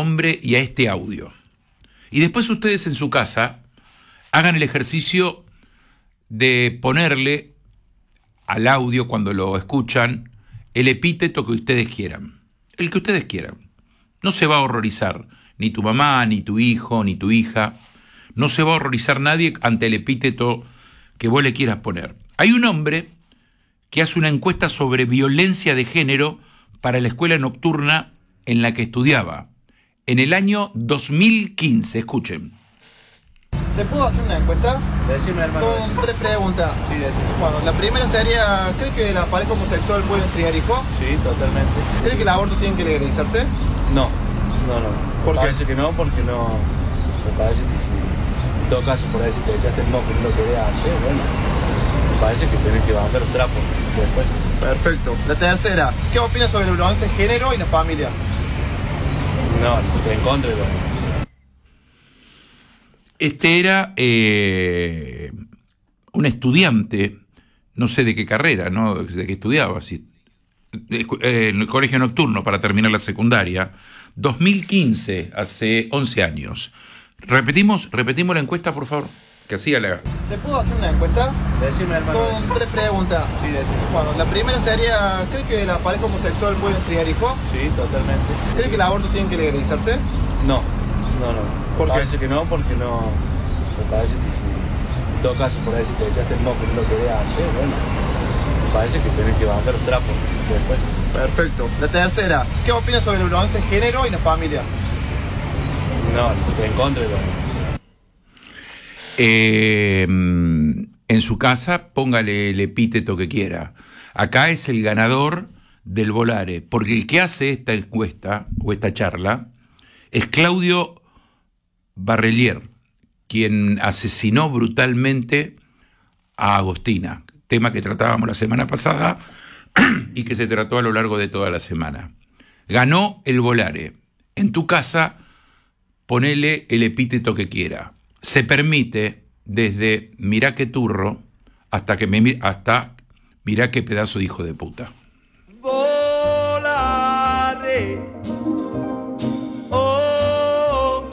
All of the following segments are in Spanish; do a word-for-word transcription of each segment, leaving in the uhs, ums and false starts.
nombre y a este audio. Y después ustedes en su casa hagan el ejercicio de ponerle al audio, cuando lo escuchan, el epíteto que ustedes quieran. El que ustedes quieran. No se va a horrorizar ni tu mamá, ni tu hijo, ni tu hija. No se va a horrorizar nadie ante el epíteto que vos le quieras poner. Hay un hombre que hace una encuesta sobre violencia de género para la escuela nocturna en la que estudiaba, en el año dos mil quince. Escuchen. ¿Te puedo hacer una encuesta? Decime, hermano. Son tres preguntas. Sí, decime. Bueno, la primera sería, ¿cree que la pareja homosexual puede criar hijos? Sí, totalmente. ¿Cree que el aborto tiene que legalizarse? No, no, no. ¿Por me qué? parece que no, porque no. Me parece que si en todo caso por ahí si te echaste el moco y no lo querías hacer, bueno, me parece que tenés que bajar los trapos después. Perfecto. La tercera, ¿qué opinas sobre la violencia de género y la familia? No, en contra de lo. Este era eh, un estudiante, no sé de qué carrera, ¿no? De qué estudiaba, si, de, eh, en el colegio nocturno para terminar la secundaria, dos mil quince, hace once años. Repetimos, repetimos la encuesta, por favor, que hacía la... ¿Te puedo hacer una encuesta? Decime, hermano. Son tres preguntas. Sí, decime. Bueno, la primera sería, ¿cree que la pareja homosexual puede criar hijos? Sí, totalmente. ¿Cree que el aborto tiene que legalizarse? No, no, no. ¿Por me qué? parece que no, porque no. Me parece que si en todo caso por ahí si te echaste el moco y no lo querías hacer, bueno, me parece que tenés que bajar los trapos después. Perfecto. La tercera, ¿qué opinas sobre la violencia de género y la familia? No, en contra de lo. Eh, en su casa, póngale el epíteto que quiera. Acá es el ganador del Volare, porque el que hace esta encuesta o esta charla es Claudio Barrelier, quien asesinó brutalmente a Agostina, tema que tratábamos la semana pasada y que se trató a lo largo de toda la semana. Ganó el Volare. En tu casa, ponele el epíteto que quiera. Se permite desde mirá qué turro hasta que me hasta mirá qué pedazo de hijo de puta. Volare. Oh,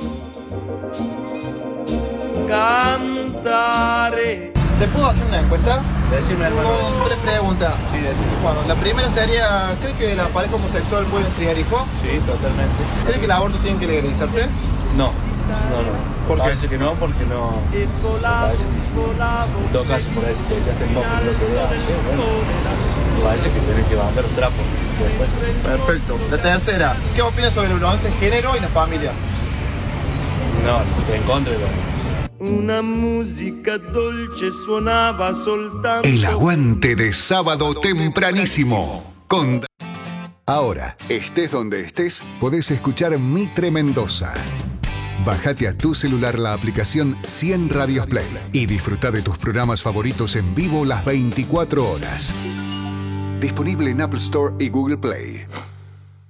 cantare. ¿Te puedo hacer una encuesta? Decime, hermano. Son tres preguntas. Sí, decime. Bueno, la primera sería, ¿cree que la pareja homosexual puede criar hijos? Sí, totalmente. ¿Cree que el aborto tiene que legalizarse? No, no, no. ¿Por me qué? parece que no, porque no. Me parece que si en todo caso por ahí si te echaste el moco y no lo querías hacer, bueno, me parece que tenés que bajar los trapos después. Perfecto. La tercera, ¿qué opinas sobre la violencia de género y la familia? No, en contra de lo. Una musica dolce suonava soltanto. El aguante de sábado tempranísimo. Con... Ahora, estés donde estés, podés escuchar Mitre Mendoza. Bájate a tu celular la aplicación cien Radios Play y disfruta de tus programas favoritos en vivo las veinticuatro horas. Disponible en Apple Store y Google Play.